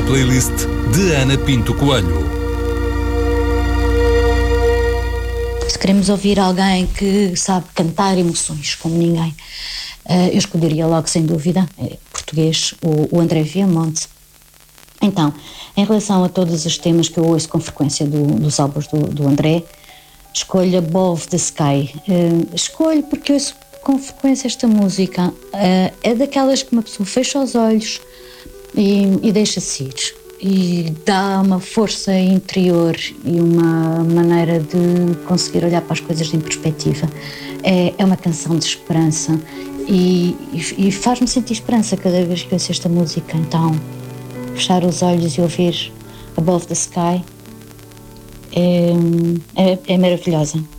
playlist de Ana Pinto Coelho. Se queremos ouvir alguém que sabe cantar emoções como ninguém, eu escolheria logo, sem dúvida, português, o André Viamonte. Então, em relação a todos os temas que eu ouço com frequência dos álbuns do André, escolho Above the Sky. Escolho porque ouço com frequência esta música. É daquelas que uma pessoa fecha os olhos e deixa-se ir. E dá uma força interior e uma maneira de conseguir olhar para as coisas em perspectiva. É uma canção de esperança e faz-me sentir esperança cada vez que ouço esta música. Então, fechar os olhos e ouvir Above the Sky é maravilhosa.